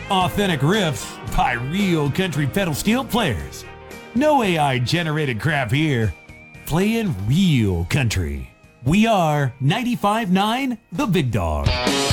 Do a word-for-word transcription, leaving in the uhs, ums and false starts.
Authentic riffs by real country pedal steel players. No A I-generated crap here. Playing real country. We are ninety-five point nine The Big Dog.